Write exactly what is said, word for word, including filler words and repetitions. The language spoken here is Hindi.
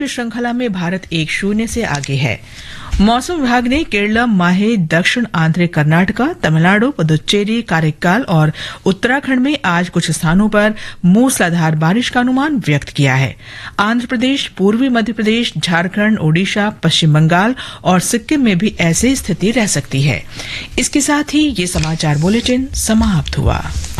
श्रृंखला में भारत एक शून्य से आगे है। मौसम विभाग ने केरला, माहे, दक्षिण आंध्र कर्नाटका, तमिलनाडु, पुदुच्चेरी, कारिक्काल और उत्तराखंड में आज कुछ स्थानों पर मूसलाधार बारिश का अनुमान व्यक्त किया है। आंध्र प्रदेश, पूर्वी मध्य प्रदेश, झारखंड, ओडिशा, पश्चिम बंगाल और सिक्किम में भी ऐसी स्थिति रह सकती है। इसके साथ ही ये समाचार बुलेटिन समाप्त हुआ।